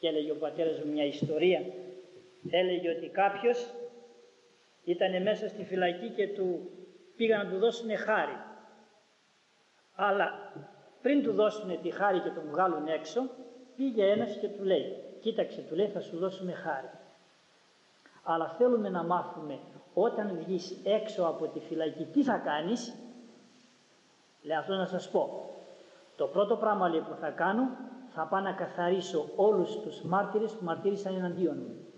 Και έλεγε ο πατέρας μου μια ιστορία. Έλεγε ότι κάποιος ήταν μέσα στη φυλακή και του πήγαν να του δώσουν χάρη. Αλλά πριν του δώσουν τη χάρη και τον βγάλουν έξω, πήγε ένας και του λέει, κοίταξε, του λέει, θα σου δώσουμε χάρη. Αλλά θέλουμε να μάθουμε όταν βγεις έξω από τη φυλακή τι θα κάνεις. Λέει, αυτό να σας πω. Το πρώτο πράγμα, λέει, που θα κάνω, θα πάω να καθαρίσω όλους τους μάρτυρες που μαρτύρησαν εναντίον μου.